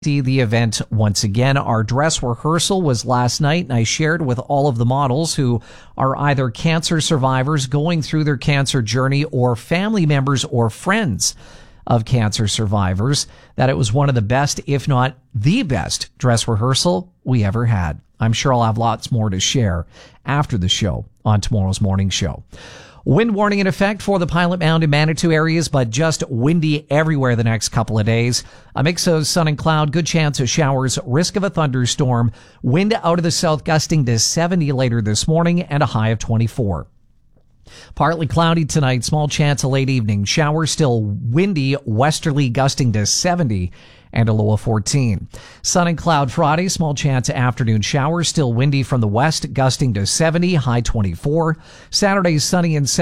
see the event once again. Our dress rehearsal was last night, and I shared with all of the models who are either cancer survivors going through their cancer journey or family members or friends of cancer survivors that it was one of the best, if not the best, dress rehearsal we ever had. I'm sure I'll have lots more to share after the show on tomorrow's morning show. Wind warning in effect for the Pilot Mound and Manitou areas, but just windy everywhere the next couple of days. A mix of sun and cloud, good chance of showers, risk of a thunderstorm, wind out of the south gusting to 70 later this morning, and a high of 24. Partly cloudy tonight, small chance of late evening showers, still windy, westerly gusting to 70 and a low of 14. Sun and cloud Friday, small chance of afternoon showers, still windy from the west, gusting to 70, high 24. Saturday, sunny and